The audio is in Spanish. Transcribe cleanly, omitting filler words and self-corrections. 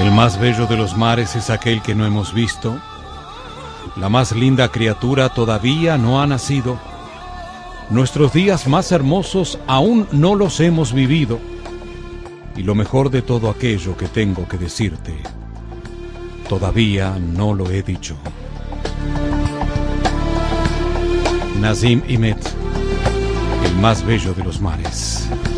El más bello de los mares es aquel que no hemos visto. La más linda criatura todavía no ha nacido. Nuestros días más hermosos aún no los hemos vivido. Y lo mejor de todo aquello que tengo que decirte, todavía no lo he dicho. Nazim Hikmet, el más bello de los mares.